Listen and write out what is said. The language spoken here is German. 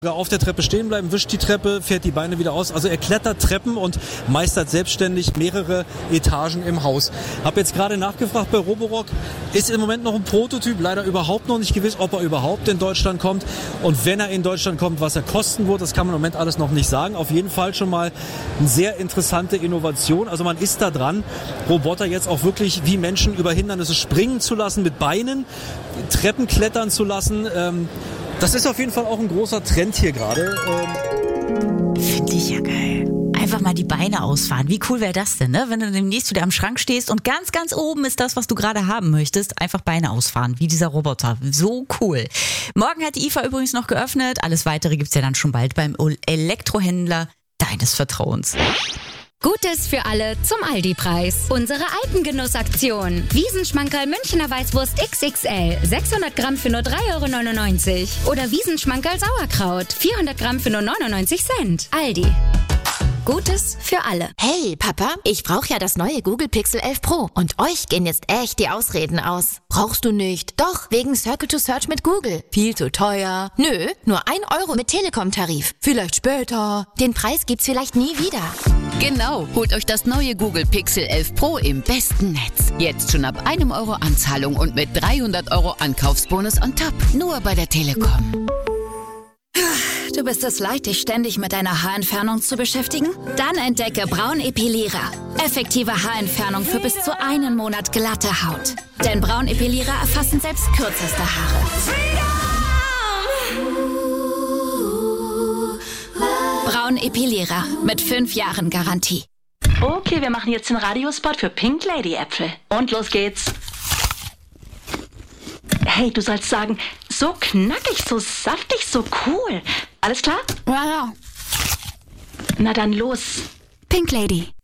Auf der Treppe stehen bleiben, wischt die Treppe, fährt die Beine wieder aus. Also er klettert Treppen und meistert selbstständig mehrere Etagen im Haus. Hab jetzt gerade nachgefragt bei Roborock, ist im Moment noch ein Prototyp, leider überhaupt noch nicht gewiss, ob er überhaupt in Deutschland kommt. Und wenn er in Deutschland kommt, was er kosten wird, das kann man im Moment alles noch nicht sagen. Auf jeden Fall schon mal eine sehr interessante Innovation. Also man ist da dran, Roboter jetzt auch wirklich wie Menschen über Hindernisse springen zu lassen mit Beinen, Treppen klettern zu lassen. Das ist auf jeden Fall auch ein großer Trend hier gerade. Finde ich ja geil. Einfach mal die Beine ausfahren. Wie cool wäre das denn, ne? Wenn du demnächst wieder am Schrank stehst und ganz, ganz oben ist das, was du gerade haben möchtest. Einfach Beine ausfahren, wie dieser Roboter. So cool. Morgen hat die IFA übrigens noch geöffnet. Alles Weitere gibt's ja dann schon bald beim Elektrohändler deines Vertrauens. Gutes für alle zum Aldi-Preis. Unsere Alpengenussaktion. Wiesenschmankerl Münchner Weißwurst XXL. 600 Gramm für nur 3,99 €. Oder Wiesenschmankerl Sauerkraut. 400 Gramm für nur 99 Cent. Aldi. Gutes für alle. Hey, Papa, ich brauche ja das neue Google Pixel 11 Pro. Und euch gehen jetzt echt die Ausreden aus. Brauchst du nicht. Doch, wegen Circle to Search mit Google. Viel zu teuer. Nö, nur 1 € mit Telekom-Tarif. Vielleicht später. Den Preis gibt's vielleicht nie wieder. Genau, holt euch das neue Google Pixel 11 Pro im besten Netz. Jetzt schon ab 1 € Anzahlung und mit 300 € Ankaufsbonus on top. Nur bei der Telekom. Du bist es leid, dich ständig mit deiner Haarentfernung zu beschäftigen? Dann entdecke Braunepilierer. Effektive Haarentfernung für bis zu 1 Monat glatte Haut. Denn Braunepilierer erfassen selbst kürzeste Haare. Braunepilierer mit 5 Jahren Garantie. Okay, wir machen jetzt den Radiospot für Pink Lady Äpfel. Und los geht's. Hey, du sollst sagen, so knackig, so saftig, so cool. Alles klar? Ja. Na dann los. Pink Lady.